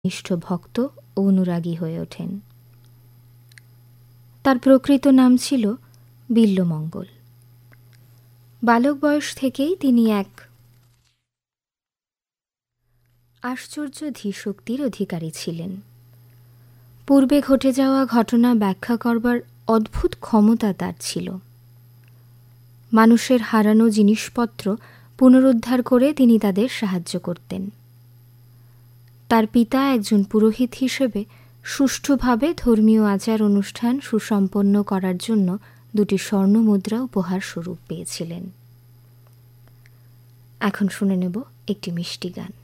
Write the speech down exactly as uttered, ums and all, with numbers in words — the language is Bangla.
নিষ্ঠ ভক্ত ও অনুরাগী হয়ে ওঠেন। তার প্রকৃত নাম ছিল বিল্বমঙ্গল। বালক বয়স থেকেই তিনি এক আশ্চর্য ধীশক্তির অধিকারী ছিলেন। পূর্বে ঘটে যাওয়া ঘটনা ব্যাখ্যা করবার অদ্ভুত ক্ষমতা তার ছিল। মানুষের হারানো জিনিসপত্র পুনরুদ্ধার করে তিনি তাদের সাহায্য করতেন। তার পিতা একজন পুরোহিত হিসেবে সুষ্ঠুভাবে ধর্মীয় আচার অনুষ্ঠান সুসম্পন্ন করার জন্য দুটি স্বর্ণ মুদ্রা উপহার স্বরূপ পেয়েছিলেন। এখন শুনে নেব একটি মিষ্টি গান।